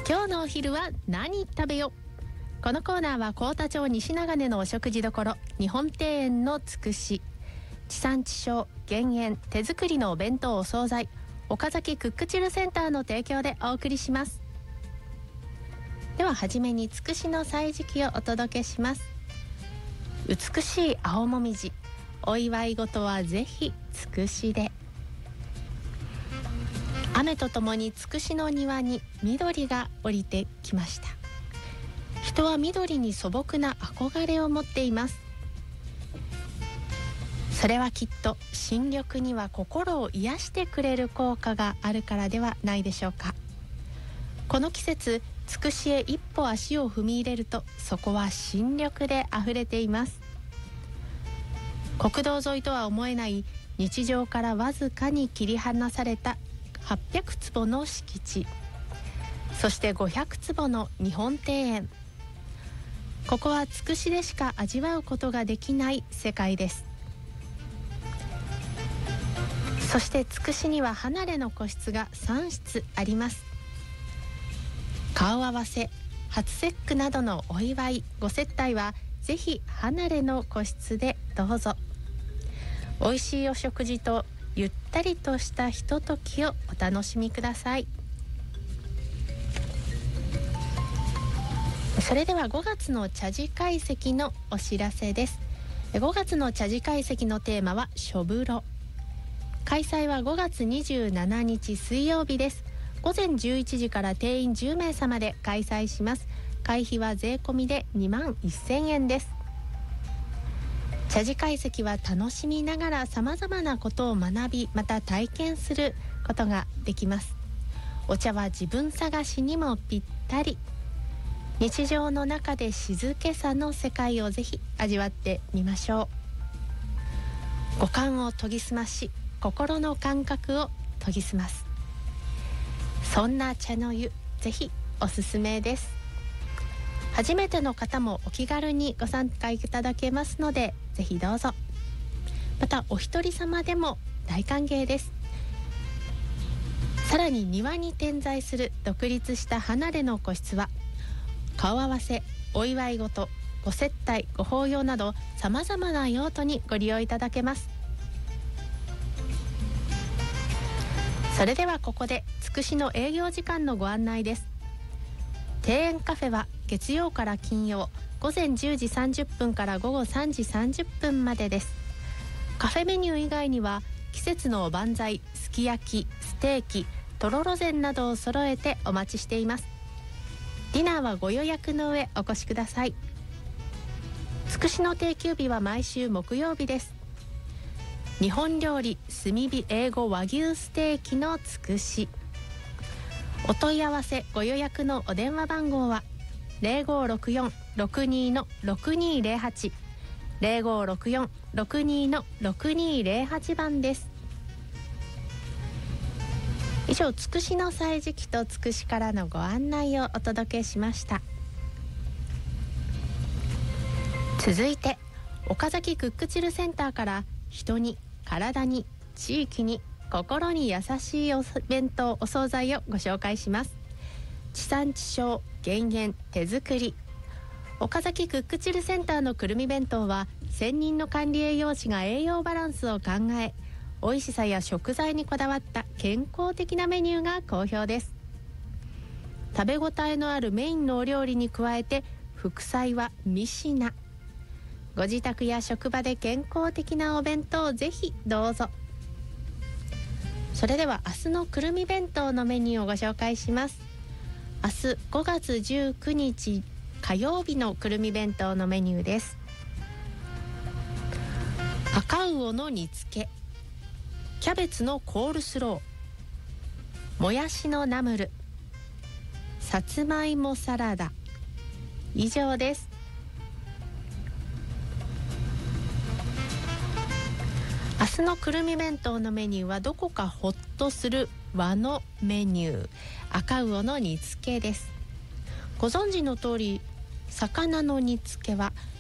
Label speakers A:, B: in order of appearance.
A: 今日のお昼は何食べよ。このコーナーは幸田町西長根のお食事処日本庭園のつくし、地産地消減塩手作りのお弁当お惣菜、岡崎クックチルセンターの提供でお送りします。でははじめにつくしの歳時記をお届けします。美しい青もみじ、お祝い事はぜひつくしで。雨とともにつくしの庭に緑が降りてきました。人は緑に素朴な憧れを持っています。それはきっと新緑には心を癒してくれる効果があるからではないでしょうか。この季節、つくしへ一歩足を踏み入れると、そこは新緑であふれています。国道沿いとは思えない日常からわずかに切り離された800坪の敷地、そして500坪の日本庭園。ここはつくしでしか味わうことができない世界です。そしてつくしには離れの個室が3室あります。顔合わせ、初節句などのお祝い、ご接待はぜひ離れの個室でどうぞ。おいしいお食事とゆったりとしたひとときをお楽しみください。それでは5月の茶事会席のお知らせです。5月の茶事会席のテーマはしょぶろ。開催は5月27日水曜日です。午前11時から定員10名様で開催します。会費は税込みで21,000円です。茶事会席は楽しみながらさまざまなことを学び、また体験することができます。お茶は自分探しにもぴったり。日常の中で静けさの世界をぜひ味わってみましょう。五感を研ぎ澄まし、心の感覚を研ぎ澄ます、そんな茶の湯、ぜひおすすめです。初めての方もお気軽にご参加いただけますので、ぜひどうぞ。またお一人様でも大歓迎です。さらに庭に点在する独立した離れの個室は、顔合わせ、お祝い事、ご接待、ご法要などさまざまな用途にご利用いただけます。それではここでつくしの営業時間のご案内です。庭園カフェは月曜から金曜午前10時30分から午後3時30分までです。カフェメニュー以外には季節のおばんざい、すき焼き、ステーキ、とろろ膳などを揃えてお待ちしています。ディナーはご予約の上お越しください。つくしの定休日は毎週木曜日です。日本料理炭火英語和牛ステーキのつくし。お問い合わせご予約のお電話番号は 0564-62-6208 0564-62-6208 番です。以上、つくしの歳時記とつくしからのご案内をお届けしました。続いて岡崎クックチルセンターから人に、体に、地域に、心に優しいお弁当お惣菜をご紹介します。地産地消減塩手作り。岡崎クックチルセンターのくるみ弁当は専任の管理栄養士が栄養バランスを考え、美味しさや食材にこだわった健康的なメニューが好評です。食べ応えのあるメインのお料理に加えて副菜は3品。ご自宅や職場で健康的なお弁当をぜひどうぞ。それでは明日のくるみ弁当のメニューをご紹介します。明日5月19日火曜日のくるみ弁当のメニューです。赤魚の煮付け、キャベツのコールスロー、もやしのナムル、さつまいもサラダ、以上です。明日のくるみ弁当のメニューはどこかほっとする和のメニュー、赤魚の煮付けです。ご存知の通り、魚の煮付けは